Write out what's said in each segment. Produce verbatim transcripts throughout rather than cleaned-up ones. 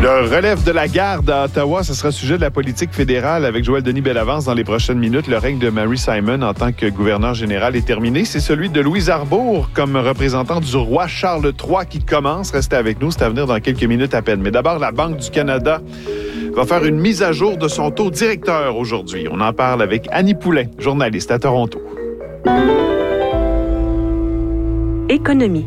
Le relève de la garde à Ottawa, ce sera sujet de la politique fédérale avec Joël Denis Bellavance dans les prochaines minutes. Le règne de Mary Simon en tant que gouverneur général est terminé. C'est celui de Louise Arbour comme représentant du roi Charles trois qui commence. Restez avec nous, c'est à venir dans quelques minutes à peine. Mais d'abord, la Banque du Canada va faire une mise à jour de son taux directeur aujourd'hui. On en parle avec Annie Poulain, journaliste à Toronto. Économie.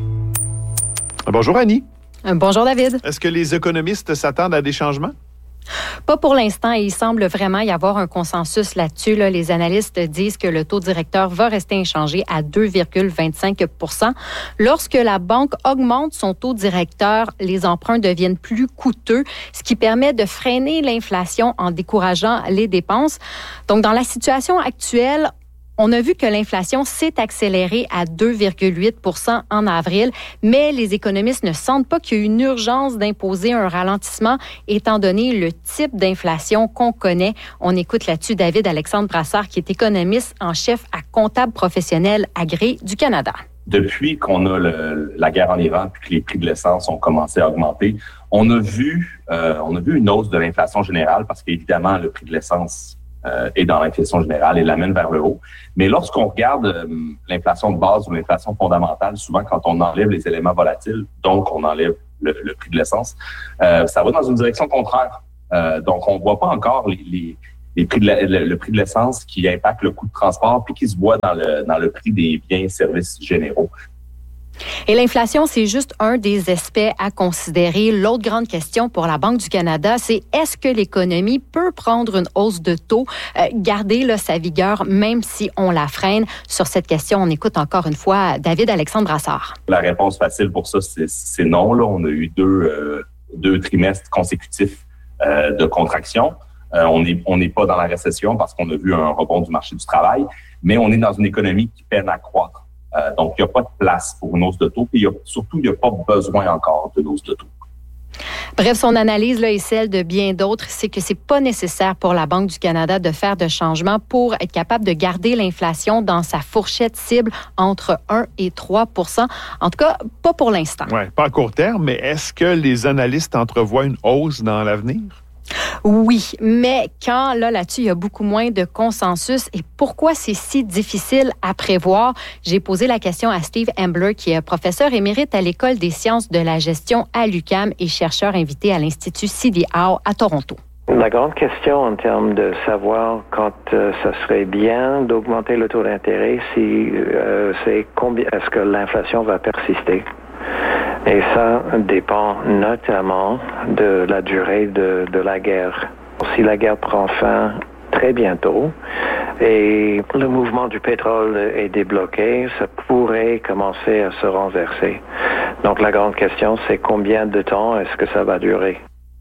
Bonjour Annie. Bonjour David. Est-ce que les économistes s'attendent à des changements? Pas pour l'instant. Il semble vraiment y avoir un consensus là-dessus. Là. Les analystes disent que le taux directeur va rester inchangé à deux virgule vingt-cinq pour cent. Lorsque la banque augmente son taux directeur, les emprunts deviennent plus coûteux, ce qui permet de freiner l'inflation en décourageant les dépenses. Donc, dans la situation actuelle, on a vu que l'inflation s'est accélérée à deux virgule huit pour cent en avril, mais les économistes ne sentent pas qu'il y a une urgence d'imposer un ralentissement étant donné le type d'inflation qu'on connaît. On écoute là-dessus David Alexandre Brassard, qui est économiste en chef à Comptable professionnel agréé du Canada. Depuis qu'on a le, la guerre en Iran puis que les prix de l'essence ont commencé à augmenter, on a vu, euh, on a vu une hausse de l'inflation générale parce qu'évidemment, le prix de l'essence Euh, et dans l'inflation générale et l'amène vers le haut. Mais lorsqu'on regarde euh, l'inflation de base ou l'inflation fondamentale, souvent quand on enlève les éléments volatiles, donc on enlève le, le prix de l'essence, euh, ça va dans une direction contraire. Euh, donc on voit pas encore les, les, les prix de la, le, le prix de l'essence qui impacte le coût de transport puis qui se voit dans le, dans le prix des biens et services généraux. Et l'inflation, c'est juste un des aspects à considérer. L'autre grande question pour la Banque du Canada, c'est est-ce que l'économie peut prendre une hausse de taux, euh, garder là, sa vigueur, même si on la freine? Sur cette question, on écoute encore une fois David Alexandre Brassard. La réponse facile pour ça, c'est, c'est non. Là, on a eu deux, euh, deux trimestres consécutifs euh, de contraction. Euh, on n'est on n'est pas dans la récession parce qu'on a vu un rebond du marché du travail, mais on est dans une économie qui peine à croître. Euh, donc, il n'y a pas de place pour une hausse de taux. Puis, il y a, surtout, il n'y a pas besoin encore d'une hausse de taux. Bref, son analyse là, et celle de bien d'autres, c'est que c'est pas nécessaire pour la Banque du Canada de faire de changements pour être capable de garder l'inflation dans sa fourchette cible entre un et trois pour cent. En tout cas, pas pour l'instant. Oui, pas à court terme, mais est-ce que les analystes entrevoient une hausse dans l'avenir? Oui, mais quand là, là-dessus, il y a beaucoup moins de consensus. Et pourquoi c'est si difficile à prévoir? J'ai posé la question à Steve Ambler, qui est professeur émérite à l'École des sciences de la gestion à l'U Q A M et chercheur invité à l'Institut C D Howe à Toronto. La grande question en termes de savoir quand euh, ça serait bien d'augmenter le taux d'intérêt, si, euh, c'est combien est-ce que l'inflation va persister? Et ça dépend notamment de la durée de, de la guerre. Si la guerre prend fin très bientôt et le mouvement du pétrole est débloqué, ça pourrait commencer à se renverser. Donc la grande question, c'est combien de temps est-ce que ça va durer?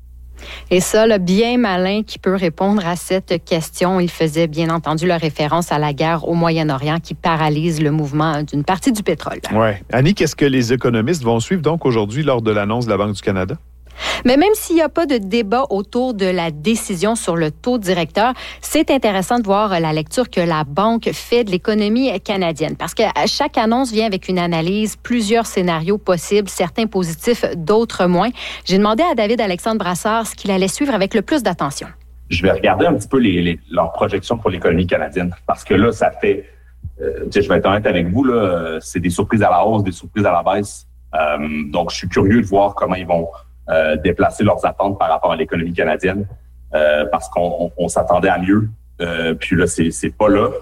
Et ça, le bien malin qui peut répondre à cette question, il faisait bien entendu la référence à la guerre au Moyen-Orient qui paralyse le mouvement d'une partie du pétrole. Oui. Annie, qu'est-ce que les économistes vont suivre donc aujourd'hui lors de l'annonce de la Banque du Canada? Mais même s'il n'y a pas de débat autour de la décision sur le taux directeur, c'est intéressant de voir la lecture que la Banque fait de l'économie canadienne. Parce que chaque annonce vient avec une analyse, plusieurs scénarios possibles, certains positifs, d'autres moins. J'ai demandé à David Alexandre Brassard ce qu'il allait suivre avec le plus d'attention. Je vais regarder un petit peu les, les, leurs projections pour l'économie canadienne. Parce que là, ça fait... Euh, je vais être honnête avec vous, là, c'est des surprises à la hausse, des surprises à la baisse. Euh, donc, je suis curieux de voir comment ils vont Euh, déplacer leurs attentes par rapport à l'économie canadienne euh, parce qu'on on, on s'attendait à mieux. Euh, puis là, c'est, c'est pas là.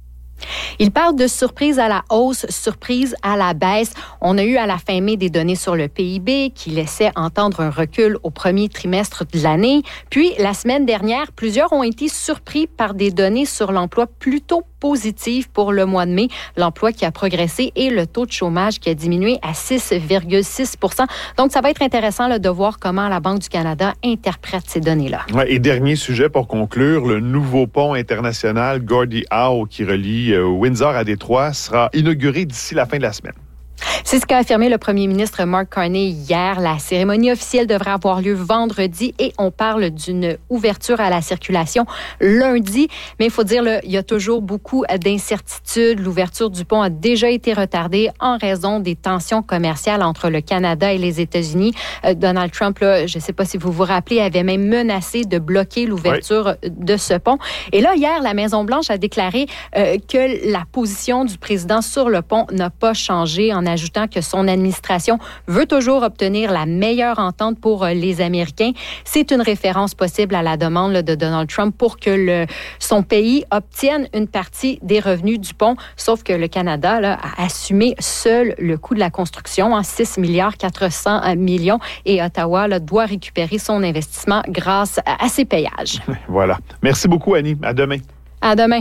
Il parle de surprise à la hausse, surprise à la baisse. On a eu à la fin mai des données sur le P I B qui laissaient entendre un recul au premier trimestre de l'année. Puis, la semaine dernière, plusieurs ont été surpris par des données sur l'emploi plutôt positives pour le mois de mai. L'emploi qui a progressé et le taux de chômage qui a diminué à six virgule six pour cent. Donc, ça va être intéressant là, de voir comment la Banque du Canada interprète ces données-là. Ouais, et dernier sujet pour conclure, le nouveau pont international Gordie Howe qui relie euh, Windsor à Détroit sera inauguré d'ici la fin de la semaine. C'est ce qu'a affirmé le premier ministre Mark Carney hier. La cérémonie officielle devrait avoir lieu vendredi et on parle d'une ouverture à la circulation lundi. Mais il faut dire, là, il y a toujours beaucoup d'incertitudes. L'ouverture du pont a déjà été retardée en raison des tensions commerciales entre le Canada et les États-Unis. Euh, Donald Trump, là, je ne sais pas si vous vous rappelez, avait même menacé de bloquer l'ouverture oui. de ce pont. Et là, hier, la Maison-Blanche a déclaré euh, que la position du président sur le pont n'a pas changé en ajoutant que son administration veut toujours obtenir la meilleure entente pour les Américains. C'est une référence possible à la demande là, de Donald Trump pour que le, son pays obtienne une partie des revenus du pont, sauf que le Canada là, a assumé seul le coût de la construction, hein, six milliards quatre cents millions, et Ottawa là, doit récupérer son investissement grâce à, à ses payages. Voilà. Merci beaucoup, Annie. À demain. À demain.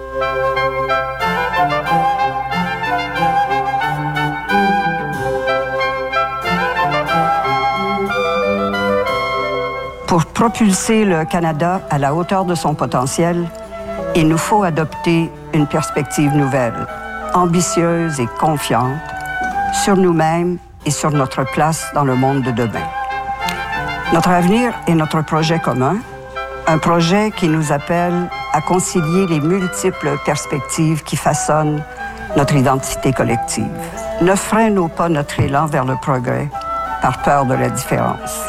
Pour propulser le Canada à la hauteur de son potentiel, il nous faut adopter une perspective nouvelle, ambitieuse et confiante, sur nous-mêmes et sur notre place dans le monde de demain. Notre avenir est notre projet commun, un projet qui nous appelle à concilier les multiples perspectives qui façonnent notre identité collective. Ne freinons pas notre élan vers le progrès par peur de la différence.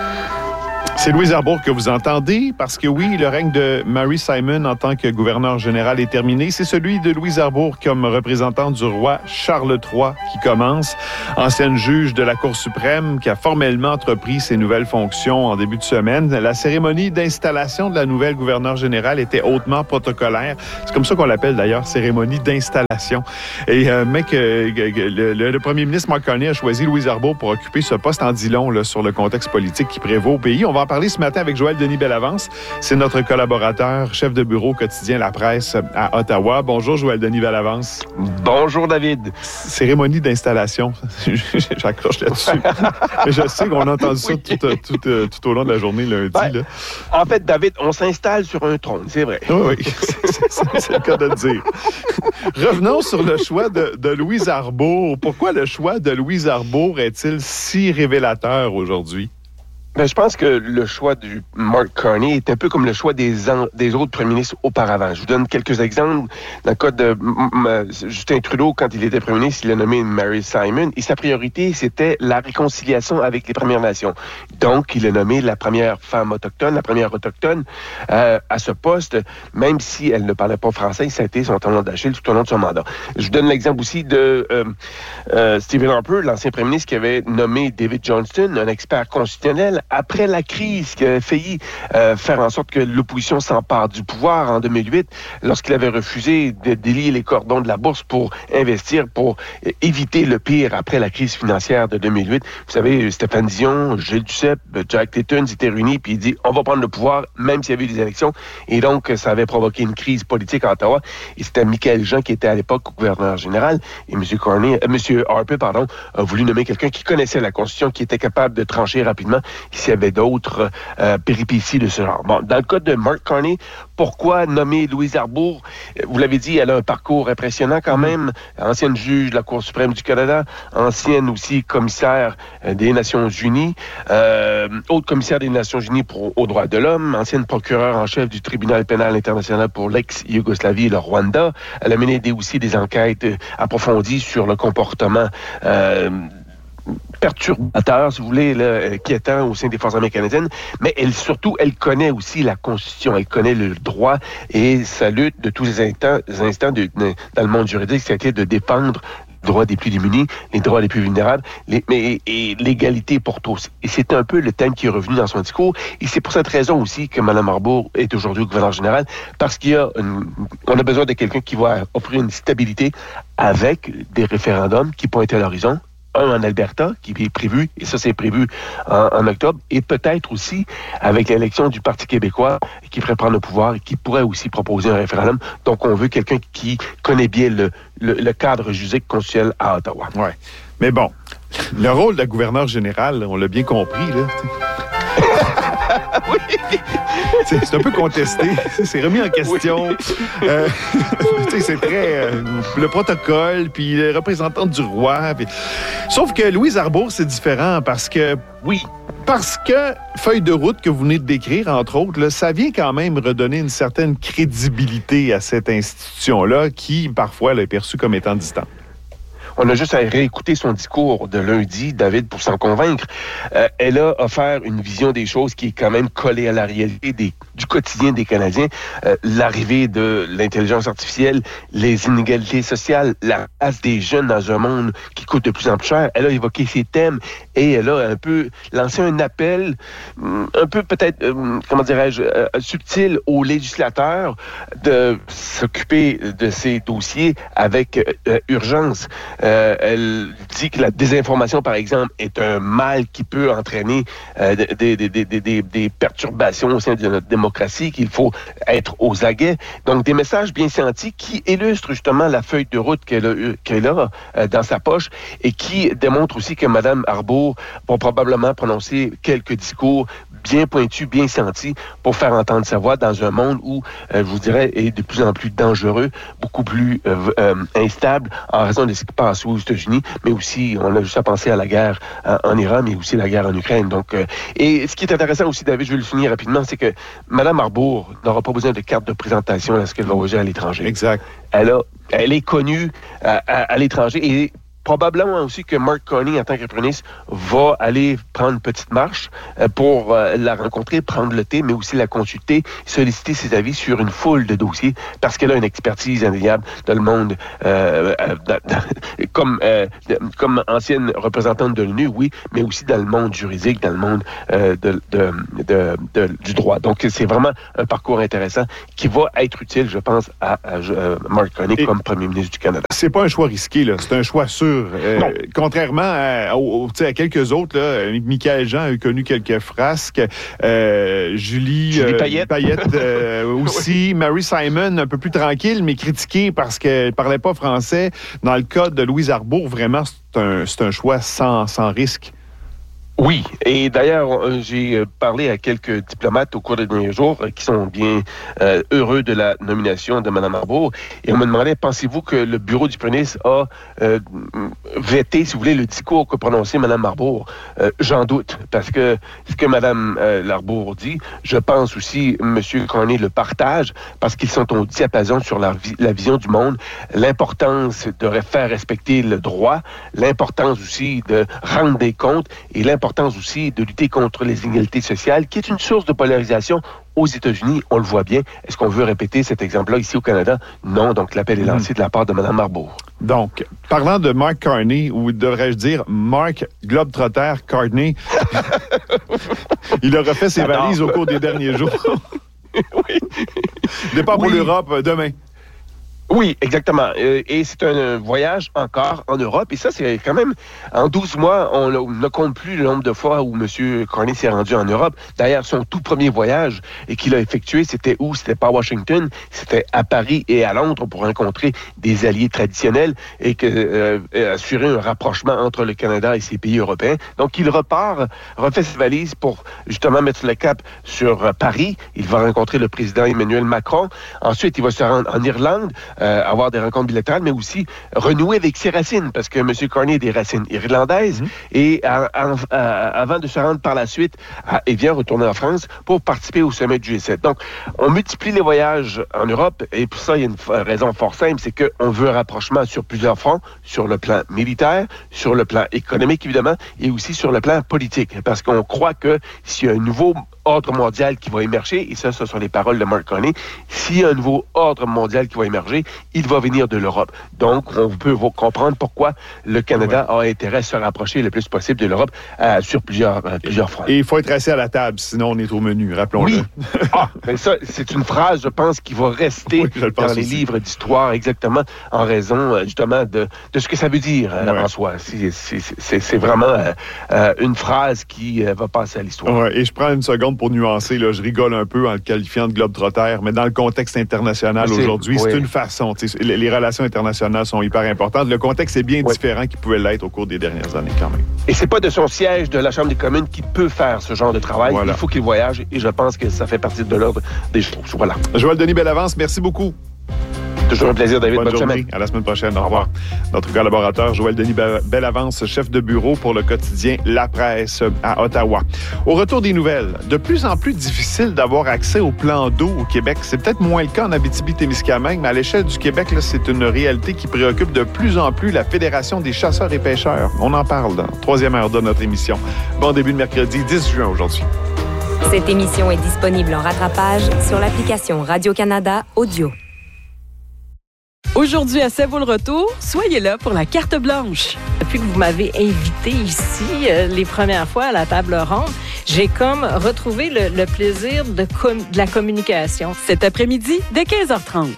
C'est Louise Arbour que vous entendez, parce que oui, le règne de Mary Simon en tant que gouverneur général est terminé. C'est celui de Louise Arbour comme représentante du roi Charles trois qui commence. Ancienne juge de la Cour suprême qui a formellement entrepris ses nouvelles fonctions en début de semaine. La cérémonie d'installation de la nouvelle gouverneure générale était hautement protocolaire. C'est comme ça qu'on l'appelle d'ailleurs, cérémonie d'installation. Et euh, mais que, que, que le, le, le premier ministre Mark Carney a choisi Louise Arbour pour occuper ce poste en dit long là, sur le contexte politique qui prévaut au pays. On va en parler ce matin avec Joël Denis Bellavance. C'est notre collaborateur, chef de bureau quotidien La Presse à Ottawa. Bonjour Joël Denis Bellavance. Bonjour David. Cérémonie d'installation. J'accroche là-dessus. Mais je sais qu'on a entendu ça oui. tout, tout, tout, tout au long de la journée lundi. Ben, là. En fait, David, on s'installe sur un trône, c'est vrai. Oui, oui. C'est, c'est, c'est le cas de le dire. Revenons sur le choix de, de Louise Arbour. Pourquoi le choix de Louise Arbour est-il si révélateur aujourd'hui? Ben, je pense que le choix du Mark Carney est un peu comme le choix des, en, des autres premiers ministres auparavant. Je vous donne quelques exemples. Dans le cas de m- m- Justin Trudeau, quand il était premier ministre, il a nommé Mary Simon et sa priorité, c'était la réconciliation avec les Premières Nations. Donc, il a nommé la première femme autochtone, la première autochtone euh, à ce poste, même si elle ne parlait pas français, ça a été son talon d'Achille tout au long de son mandat. Je vous donne l'exemple aussi de euh, euh, Stephen Harper, l'ancien premier ministre qui avait nommé David Johnston, un expert constitutionnel, après la crise qui a failli euh, faire en sorte que l'opposition s'empare du pouvoir en deux mille huit, lorsqu'il avait refusé de délier les cordons de la bourse pour investir, pour euh, éviter le pire après la crise financière de deux mille huit. Vous savez, Stéphane Dion, Gilles Duceppe, Jack Layton s'étaient réunis puis il dit on va prendre le pouvoir même s'il y avait eu des élections. Et donc, ça avait provoqué une crise politique à Ottawa. Et c'était Michael Jean qui était à l'époque gouverneur général. Et M. Carney, euh, M. Harper, pardon, a voulu nommer quelqu'un qui connaissait la Constitution, qui était capable de trancher rapidement s'il y avait d'autres euh, péripéties de ce genre. Bon, dans le cas de Mark Carney, pourquoi nommer Louise Arbour? Vous l'avez dit, elle a un parcours impressionnant quand même. Ancienne juge de la Cour suprême du Canada, ancienne aussi commissaire des Nations unies, euh, haute commissaire des Nations unies pour, aux droits de l'homme, ancienne procureure en chef du tribunal pénal international pour l'ex-Yougoslavie et le Rwanda. Elle a mené des, aussi des enquêtes approfondies sur le comportement euh, perturbateur, si vous voulez, là, inquiétant au sein des Forces armées canadiennes, mais elle, surtout, elle connaît aussi la Constitution, elle connaît le droit et sa lutte de tous les instants, les instants de, de, dans le monde juridique, c'était de défendre les droits des plus démunis, les droits les plus vulnérables, les, mais, et l'égalité pour tous. Et c'est un peu le thème qui est revenu dans son discours, et c'est pour cette raison aussi que Mme Arbour est aujourd'hui gouverneur général, parce qu'il y a une, on a besoin de quelqu'un qui va offrir une stabilité avec des référendums qui pointent à l'horizon, un en Alberta, qui est prévu, et ça c'est prévu en, en octobre, et peut-être aussi avec l'élection du Parti québécois qui ferait prendre le pouvoir et qui pourrait aussi proposer un référendum. Donc on veut quelqu'un qui connaît bien le, le, le cadre juridique constitutionnel à Ottawa. Oui, mais bon, le rôle de la gouverneure générale, on l'a bien compris, là. Oui. C'est, c'est un peu contesté. C'est remis en question. Oui. Euh, c'est très... Euh, le protocole, puis les représentants du roi. Puis... Sauf que Louise Arbour, c'est différent parce que... Oui. Parce que feuille de route que vous venez de décrire, entre autres, là, ça vient quand même redonner une certaine crédibilité à cette institution-là qui, parfois, là, est perçue comme étant distante. On a juste à réécouter son discours de lundi, David, pour s'en convaincre. Euh, elle a offert une vision des choses qui est quand même collée à la réalité des, du quotidien des Canadiens. Euh, l'arrivée de l'intelligence artificielle, les inégalités sociales, la place des jeunes dans un monde qui coûte de plus en plus cher. Elle a évoqué ces thèmes et elle a un peu lancé un appel, un peu peut-être, euh, comment dirais-je, euh, subtil aux législateurs de s'occuper de ces dossiers avec euh, urgence. Euh, elle dit que la désinformation, par exemple, est un mal qui peut entraîner euh, des, des, des, des, des perturbations au sein de notre démocratie, qu'il faut être aux aguets. Donc, des messages bien sentis qui illustrent justement la feuille de route qu'elle a, qu'elle a euh, dans sa poche et qui démontrent aussi que Mme Arbour va probablement prononcer quelques discours bien pointus, bien sentis pour faire entendre sa voix dans un monde où, euh, je vous dirais, est de plus en plus dangereux, beaucoup plus euh, euh, instable en raison de ce qui passe aux États-Unis, mais aussi, on a juste à penser à la guerre en, en Iran, mais aussi la guerre en Ukraine. Donc, euh, et ce qui est intéressant aussi, David, je vais le souligner rapidement, c'est que Mme Arbour n'aura pas besoin de carte de présentation lorsqu'elle va voyager à l'étranger. Exact. Elle a, elle est connue à, à, à l'étranger et probablement aussi que Mark Carney, en tant que premier ministre, va aller prendre une petite marche pour euh, la rencontrer, prendre le thé, mais aussi la consulter, solliciter ses avis sur une foule de dossiers, parce qu'elle a une expertise indéniable dans le monde, euh, euh, dans, dans, comme, euh, de, comme ancienne représentante de l'ONU, oui, mais aussi dans le monde juridique, dans le monde euh, de, de, de, de, du droit. Donc, c'est vraiment un parcours intéressant qui va être utile, je pense, à, à, à Mark Carney Et comme premier ministre du Canada. C'est pas un choix risqué, là. C'est un choix sûr. Euh, contrairement à, au, à quelques autres, là, Michaël Jean a connu quelques frasques. Euh, Julie, Julie euh, Payette, Payette euh, aussi. Oui. Mary Simon, un peu plus tranquille, mais critiquée parce qu'elle ne parlait pas français. Dans le cas de Louise Arbour, vraiment, c'est un, c'est un choix sans, sans risque. Oui, et d'ailleurs, j'ai parlé à quelques diplomates au cours des derniers jours qui sont bien euh, heureux de la nomination de Mme Arbour. Et on me demandait, pensez-vous que le bureau du premier ministre a euh, vété, si vous voulez, le discours que prononçait Mme Arbour? Euh, j'en doute, parce que ce que Mme euh, Arbour dit, je pense aussi M. Carney le partage, parce qu'ils sont au diapason sur la, vi- la vision du monde, l'importance de faire respecter le droit, l'importance aussi de rendre des comptes et l'importance L'importance aussi de lutter contre les inégalités sociales, qui est une source de polarisation aux États-Unis. On le voit bien. Est-ce qu'on veut répéter cet exemple-là ici au Canada? Non. Donc, l'appel est lancé mmh. de la part de Mme Arbour. Donc, parlant de Mark Carney, ou devrais-je dire Mark Globetrotter Carney, il a refait ses J'adore. valises au cours des derniers jours. Oui. Départ oui. pour l'Europe demain. Oui, exactement. Euh, et c'est un voyage encore en Europe. Et ça, c'est quand même, en douze mois, on ne compte plus le nombre de fois où M. Carney s'est rendu en Europe. D'ailleurs, son tout premier voyage et qu'il a effectué, c'était où? C'était pas à Washington, c'était à Paris et à Londres pour rencontrer des alliés traditionnels et que, euh, assurer un rapprochement entre le Canada et ses pays européens. Donc, il repart, refait ses valises pour justement mettre le cap sur Paris. Il va rencontrer le président Emmanuel Macron. Ensuite, il va se rendre en Irlande, Euh, avoir des rencontres bilatérales, mais aussi renouer avec ses racines, parce que M. Carney a des racines irlandaises, mmh. et à, à, à, avant de se rendre par la suite, à, il vient retourner en France pour participer au sommet du G sept. Donc, on multiplie les voyages en Europe, et pour ça, il y a une f- raison fort simple, c'est qu'on veut un rapprochement sur plusieurs fronts, sur le plan militaire, sur le plan économique, évidemment, et aussi sur le plan politique, parce qu'on croit que s'il y a un nouveau ordre mondial qui va émerger, et ça, ce sont les paroles de Mark Carney, s'il y a un nouveau ordre mondial qui va émerger, il va venir de l'Europe. Donc, on peut comprendre pourquoi le Canada ouais. a intérêt à se rapprocher le plus possible de l'Europe euh, sur plusieurs, euh, plusieurs fronts. Et il faut être assis à la table, sinon on est au menu, rappelons-le. Oui. Ah, mais ça, c'est une phrase, je pense, qui va rester oui, dans les aussi. livres d'histoire, exactement, en raison, justement, de, de ce que ça veut dire ouais. en soi. C'est, c'est, c'est, c'est vraiment euh, une phrase qui euh, va passer à l'histoire. Ouais. Et je prends une seconde secondes pour nuancer, là, je rigole un peu en le qualifiant de globe-trotter, mais dans le contexte international c'est, aujourd'hui, oui. c'est une façon. Les, les relations internationales sont hyper importantes. Le contexte est bien oui. différent qu'il pouvait l'être au cours des dernières années quand même. Et c'est pas de son siège de la Chambre des communes qu'il peut faire ce genre de travail. Voilà. Il faut qu'il voyage et je pense que ça fait partie de l'ordre des choses. Voilà. Joël Denis Bellavance, merci beaucoup. Toujours un plaisir, David. Bonne, Bonne journée. semaine. À la semaine prochaine. Au revoir. Notre collaborateur, Joël Denis Bellavance, chef de bureau pour le quotidien La Presse à Ottawa. Au retour des nouvelles, de plus en plus difficile d'avoir accès au plan d'eau au Québec. C'est peut-être moins le cas en Abitibi-Témiscamingue, mais à l'échelle du Québec, là, c'est une réalité qui préoccupe de plus en plus la Fédération des chasseurs et pêcheurs. On en parle dans la troisième heure de notre émission. Bon début de mercredi dix juin aujourd'hui. Cette émission est disponible en rattrapage sur l'application Radio-Canada Audio. Aujourd'hui, à C'est vous le retour, soyez là pour la carte blanche. Depuis que vous m'avez invité ici euh, les premières fois à la table ronde, j'ai comme retrouvé le, le plaisir de, com- de la communication. Cet après-midi, dès quinze heures trente.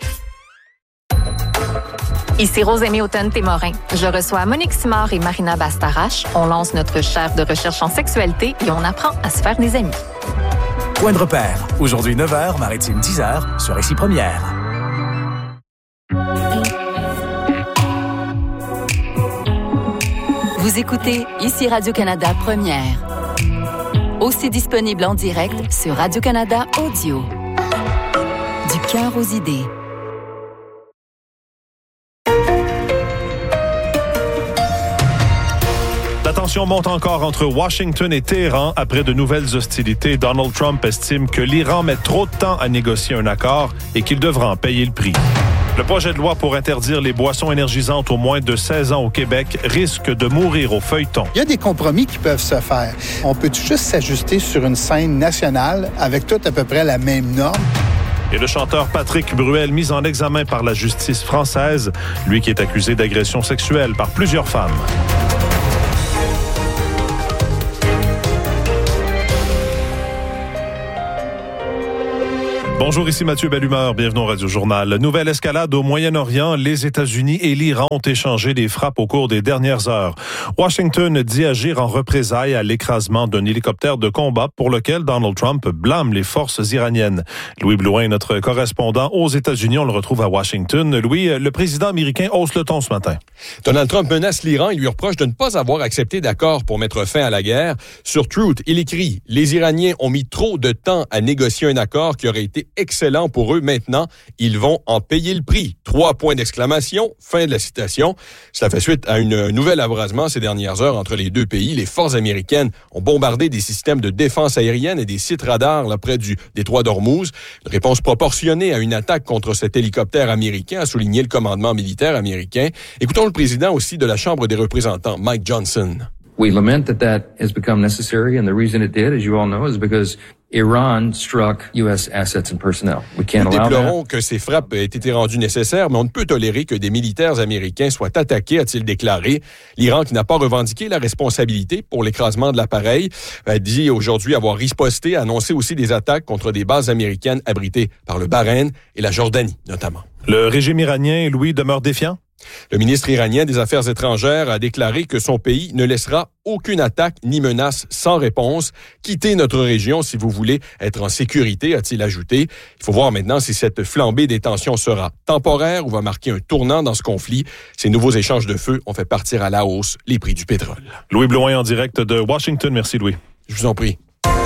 Ici Rosemée Automne-Témorin. Je reçois Monique Simard et Marina Bastarache. On lance notre chaire de recherche en sexualité et on apprend à se faire des amis. Point de repère. Aujourd'hui, neuf heures, Maritime dix heures, sur Ici Première. Vous écoutez Ici Radio-Canada Première. Aussi disponible en direct sur Radio-Canada Audio. Du cœur aux idées. La tension monte encore entre Washington et Téhéran après de nouvelles hostilités. Donald Trump estime que l'Iran met trop de temps à négocier un accord et qu'il devra en payer le prix. Le projet de loi pour interdire les boissons énergisantes aux moins de seize ans au Québec risque de mourir au feuilleton. Il y a des compromis qui peuvent se faire. On peut juste s'ajuster sur une scène nationale avec toutes à peu près la même norme. Et le chanteur Patrick Bruel, mis en examen par la justice française, lui qui est accusé d'agression sexuelle par plusieurs femmes. Bonjour, ici Mathieu Bellumeur, bienvenue au Radio-Journal. Nouvelle escalade au Moyen-Orient, les États-Unis et l'Iran ont échangé des frappes au cours des dernières heures. Washington dit agir en représailles à l'écrasement d'un hélicoptère de combat pour lequel Donald Trump blâme les forces iraniennes. Louis Blouin, notre correspondant aux États-Unis, on le retrouve à Washington. Louis, le président américain hausse le ton ce matin. Donald Trump menace l'Iran et lui reproche de ne pas avoir accepté d'accord pour mettre fin à la guerre. Sur Truth, il écrit « Les Iraniens ont mis trop de temps à négocier un accord qui aurait été excellent pour eux. Maintenant, ils vont en payer le prix. » Trois points d'exclamation. Fin de la citation. Cela fait suite à une, un nouvel abrasement ces dernières heures entre les deux pays. Les forces américaines ont bombardé des systèmes de défense aérienne et des sites radars là, près du détroit d'Ormuz. Une réponse proportionnée à une attaque contre cet hélicoptère américain, a souligné le commandement militaire américain. Écoutons le président aussi de la Chambre des représentants, Mike Johnson. We lament that that has become necessary, and the reason it did, as you all know, is because Iran struck U S assets and personnel. We can't Nous allow déplorons that. que ces frappes aient été rendues nécessaires, mais on ne peut tolérer que des militaires américains soient attaqués, a-t-il déclaré. L'Iran, qui n'a pas revendiqué la responsabilité pour l'écrasement de l'appareil, a dit aujourd'hui avoir riposté, a annoncé aussi des attaques contre des bases américaines abritées par le Bahreïn et la Jordanie, notamment. Le régime iranien, Louis, demeure défiant? Le ministre iranien des Affaires étrangères a déclaré que son pays ne laissera aucune attaque ni menace sans réponse. Quittez notre région si vous voulez être en sécurité, a-t-il ajouté. Il faut voir maintenant si cette flambée des tensions sera temporaire ou va marquer un tournant dans ce conflit. Ces nouveaux échanges de feu ont fait partir à la hausse les prix du pétrole. Louis Blouin en direct de Washington. Merci, Louis. Je vous en prie.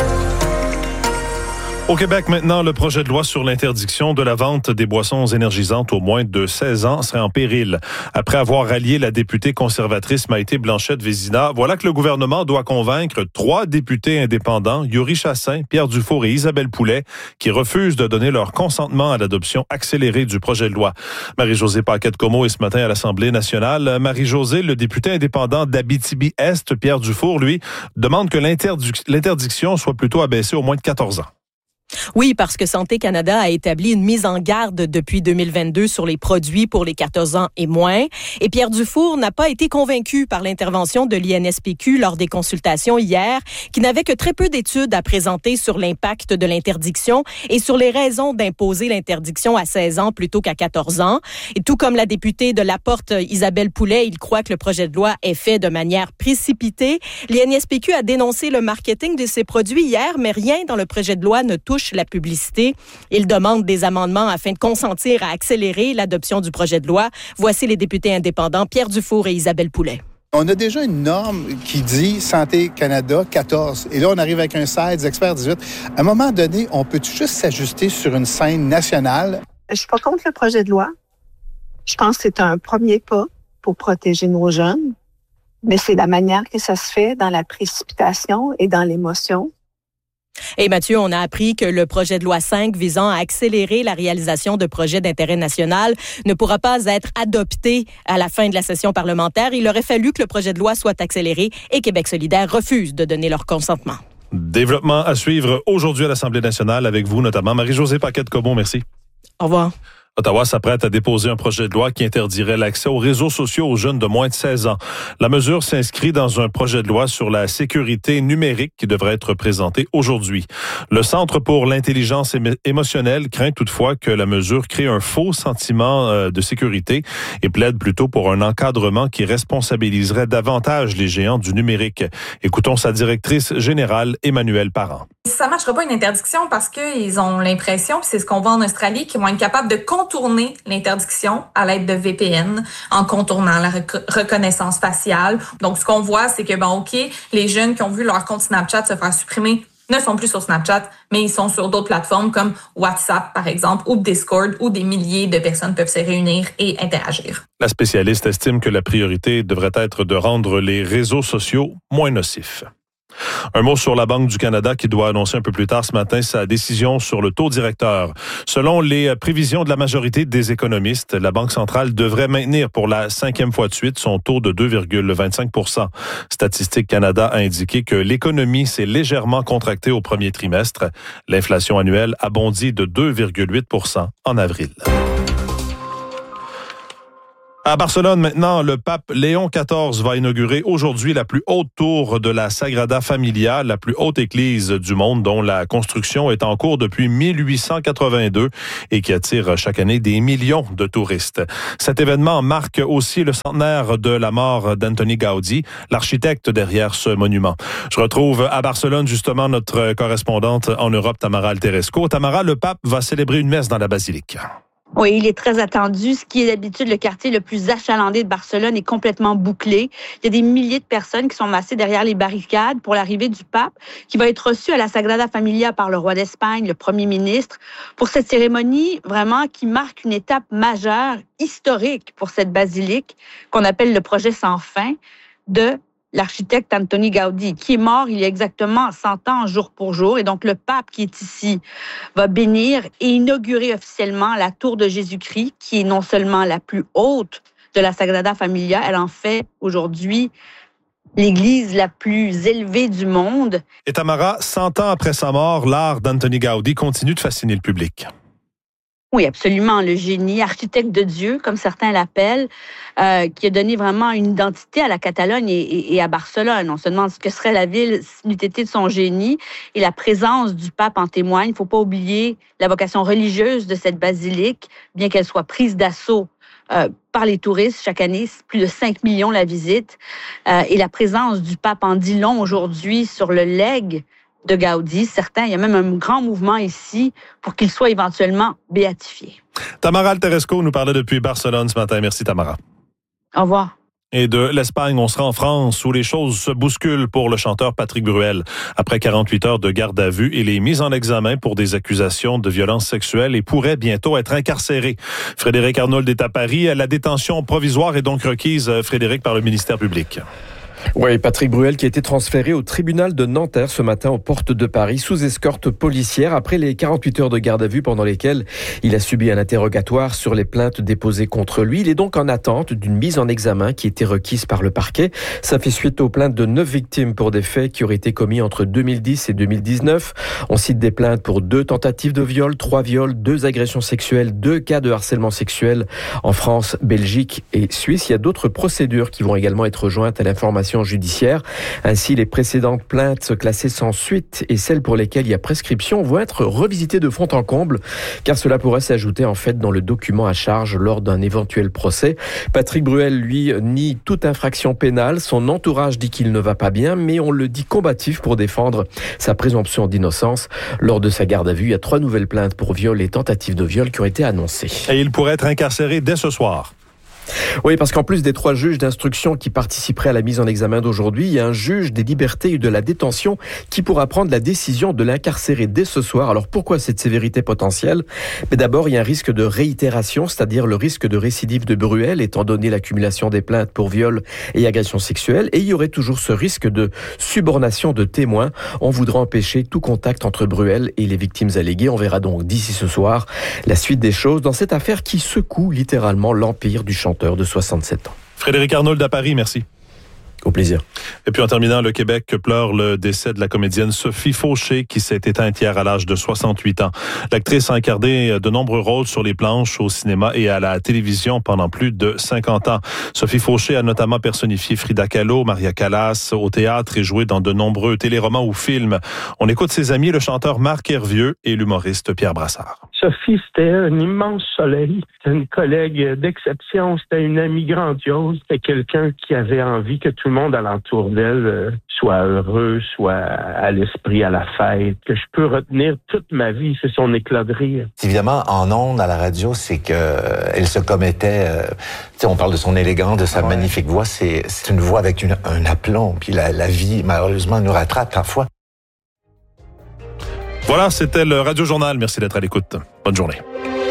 Au Québec, maintenant, le projet de loi sur l'interdiction de la vente des boissons énergisantes aux moins de seize ans serait en péril. Après avoir rallié la députée conservatrice Maïté Blanchette-Vézina, voilà que le gouvernement doit convaincre trois députés indépendants, Yuri Chassin, Pierre Dufour et Isabelle Poulet, qui refusent de donner leur consentement à l'adoption accélérée du projet de loi. Marie-Josée Paquette-Comeau est ce matin à l'Assemblée nationale. Marie-Josée, le député indépendant d'Abitibi-Est, Pierre Dufour, lui, demande que l'interdic- l'interdiction soit plutôt abaissée au moins de quatorze ans. Oui, parce que Santé Canada a établi une mise en garde depuis deux mille vingt-deux sur les produits pour les quatorze ans et moins. Et Pierre Dufour n'a pas été convaincu par l'intervention de l'I N S P Q lors des consultations hier, qui n'avait que très peu d'études à présenter sur l'impact de l'interdiction et sur les raisons d'imposer l'interdiction à seize ans plutôt qu'à quatorze ans. Et tout comme la députée de La Porte, Isabelle Poulet, il croit que le projet de loi est fait de manière précipitée. L'I N S P Q a dénoncé le marketing de ces produits hier, mais rien dans le projet de loi ne touche la publicité. Il demande des amendements afin de consentir à accélérer l'adoption du projet de loi. Voici les députés indépendants Pierre Dufour et Isabelle Poulet. On a déjà une norme qui dit Santé Canada quatorze. Et là, on arrive avec un seize, des experts dix-huit. À un moment donné, on peut juste s'ajuster sur une scène nationale? Je suis pas contre le projet de loi. Je pense que c'est un premier pas pour protéger nos jeunes. Mais c'est la manière que ça se fait dans la précipitation et dans l'émotion. Et Mathieu, on a appris que le projet de loi cinq visant à accélérer la réalisation de projets d'intérêt national ne pourra pas être adopté à la fin de la session parlementaire. Il aurait fallu que le projet de loi soit accéléré et Québec solidaire refuse de donner leur consentement. Développement à suivre aujourd'hui à l'Assemblée nationale avec vous notamment. Marie-Josée Paquette-Cobon, merci. Au revoir. Ottawa s'apprête à déposer un projet de loi qui interdirait l'accès aux réseaux sociaux aux jeunes de moins de seize ans. La mesure s'inscrit dans un projet de loi sur la sécurité numérique qui devrait être présenté aujourd'hui. Le Centre pour l'intelligence émotionnelle craint toutefois que la mesure crée un faux sentiment de sécurité et plaide plutôt pour un encadrement qui responsabiliserait davantage les géants du numérique. Écoutons sa directrice générale, Emmanuelle Parent. Ça ne marchera pas une interdiction parce qu'ils ont l'impression, puis c'est ce qu'on voit en Australie, qu'ils vont être capables de contourner l'interdiction à l'aide de V P N en contournant la rec- reconnaissance faciale. Donc, ce qu'on voit, c'est que, bon, OK, les jeunes qui ont vu leur compte Snapchat se faire supprimer ne sont plus sur Snapchat, mais ils sont sur d'autres plateformes comme WhatsApp, par exemple, ou Discord, où des milliers de personnes peuvent se réunir et interagir. La spécialiste estime que la priorité devrait être de rendre les réseaux sociaux moins nocifs. Un mot sur la Banque du Canada qui doit annoncer un peu plus tard ce matin sa décision sur le taux directeur. Selon les prévisions de la majorité des économistes, la Banque centrale devrait maintenir pour la cinquième fois de suite son taux de deux virgule vingt-cinq pour cent. Statistique Canada a indiqué que l'économie s'est légèrement contractée au premier trimestre. L'inflation annuelle a bondi de deux virgule huit pour cent en avril. À Barcelone, maintenant, le pape Léon quatorze va inaugurer aujourd'hui la plus haute tour de la Sagrada Familia, la plus haute église du monde dont la construction est en cours depuis mille huit cent quatre-vingt-deux et qui attire chaque année des millions de touristes. Cet événement marque aussi le centenaire de la mort d'Antoni Gaudi, l'architecte derrière ce monument. Je retrouve à Barcelone justement notre correspondante en Europe, Tamara Alteresco. Tamara, le pape va célébrer une messe dans la basilique. Oui, il est très attendu. Ce qui est d'habitude le quartier le plus achalandé de Barcelone est complètement bouclé. Il y a des milliers de personnes qui sont massées derrière les barricades pour l'arrivée du pape, qui va être reçu à la Sagrada Familia par le roi d'Espagne, le premier ministre, pour cette cérémonie vraiment qui marque une étape majeure, historique pour cette basilique qu'on appelle le projet sans fin de l'architecte Antoni Gaudi, qui est mort il y a exactement cent ans, jour pour jour. Et donc, le pape qui est ici va bénir et inaugurer officiellement la tour de Jésus-Christ, qui est non seulement la plus haute de la Sagrada Familia, elle en fait aujourd'hui l'église la plus élevée du monde. Et Tamara, cent ans après sa mort, l'art d'Antoni Gaudi continue de fasciner le public. Oui, absolument. Le génie, architecte de Dieu, comme certains l'appellent, euh, qui a donné vraiment une identité à la Catalogne et, et, et à Barcelone. On se demande ce que serait la ville si n'eût été de son génie. Et la présence du pape en témoigne. Il ne faut pas oublier la vocation religieuse de cette basilique, bien qu'elle soit prise d'assaut euh, par les touristes chaque année. Plus de cinq millions la visitent. Euh, et la présence du pape en dit long aujourd'hui sur le legs de Gaudi. Certains, il y a même un grand mouvement ici pour qu'il soit éventuellement béatifié. Tamara Alteresco nous parlait depuis Barcelone ce matin. Merci Tamara. Au revoir. Et de l'Espagne, on sera en France où les choses se bousculent pour le chanteur Patrick Bruel. Après quarante-huit heures de garde à vue, il est mis en examen pour des accusations de violence sexuelle et pourrait bientôt être incarcéré. Frédéric Arnould est à Paris. La détention provisoire est donc requise, Frédéric, par le ministère public. Oui, Patrick Bruel qui a été transféré au tribunal de Nanterre ce matin aux portes de Paris sous escorte policière après les quarante-huit heures de garde à vue pendant lesquelles il a subi un interrogatoire sur les plaintes déposées contre lui. Il est donc en attente d'une mise en examen qui était requise par le parquet. Ça fait suite aux plaintes de neuf victimes pour des faits qui auraient été commis entre deux mille dix et deux mille dix-neuf. On cite des plaintes pour deux tentatives de viol, trois viols, deux agressions sexuelles, deux cas de harcèlement sexuel en France, Belgique et Suisse. Il y a d'autres procédures qui vont également être jointes à l'information judiciaire. Ainsi, les précédentes plaintes classées sans suite et celles pour lesquelles il y a prescription vont être revisitées de fond en comble, car cela pourrait s'ajouter en fait dans le document à charge lors d'un éventuel procès. Patrick Bruel, lui, nie toute infraction pénale. Son entourage dit qu'il ne va pas bien, mais on le dit combatif pour défendre sa présomption d'innocence. Lors de sa garde à vue, il y a trois nouvelles plaintes pour viol et tentative de viol qui ont été annoncées. Et il pourrait être incarcéré dès ce soir. Oui, parce qu'en plus des trois juges d'instruction qui participeraient à la mise en examen d'aujourd'hui, il y a un juge des libertés et de la détention qui pourra prendre la décision de l'incarcérer dès ce soir. Alors pourquoi cette sévérité potentielle ? Mais d'abord, il y a un risque de réitération, c'est-à-dire le risque de récidive de Bruel, étant donné l'accumulation des plaintes pour viol et agression sexuelle. Et il y aurait toujours ce risque de subornation de témoins. On voudra empêcher tout contact entre Bruel et les victimes alléguées. On verra donc d'ici ce soir la suite des choses dans cette affaire qui secoue littéralement l'empire du chanteur de soixante-sept ans. Frédéric Arnould à Paris, merci. Au plaisir. Et puis en terminant, le Québec pleure le décès de la comédienne Sophie Fauché qui s'est éteinte hier à l'âge de soixante-huit ans. L'actrice a incarné de nombreux rôles sur les planches, au cinéma et à la télévision pendant plus de cinquante ans. Sophie Fauché a notamment personnifié Frida Kahlo, Maria Callas au théâtre et joué dans de nombreux téléromans ou films. On écoute ses amis, le chanteur Marc Hervieux et l'humoriste Pierre Brassard. Sophie, c'était un immense soleil. C'était une collègue d'exception. C'était une amie grandiose. C'était quelqu'un qui avait envie que tout le monde alentour d'elle soit heureux, soit à l'esprit, à la fête. Que je peux retenir toute ma vie, c'est son éclat de rire. Évidemment, en ondes, à la radio, c'est que euh, elle se commettait... Euh, tu sais, on parle de son élégance, de sa ouais. magnifique voix. C'est, c'est une voix avec une, un aplomb. Puis la, la vie, malheureusement, nous rattrape parfois. Voilà, c'était le Radio Journal. Merci d'être à l'écoute. Bonne journée.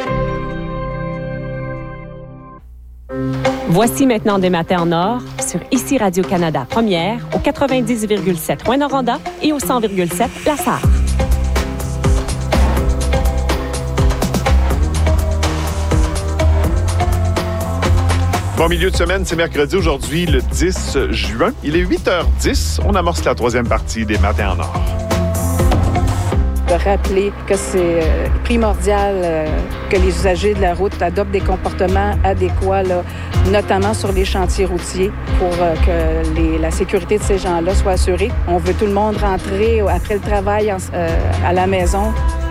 Voici maintenant des matins en or sur Ici Radio-Canada Première au quatre-vingt-dix virgule sept Rouyn-Noranda et au cent virgule sept La Sarre. Bon milieu de semaine, c'est mercredi aujourd'hui, le dix juin. Il est huit heures dix. On amorce la troisième partie des matins en or. De rappeler que c'est primordial que les usagers de la route adoptent des comportements adéquats, là, notamment sur les chantiers routiers, pour que les, la sécurité de ces gens-là soit assurée. On veut tout le monde rentrer après le travail en, euh, à la maison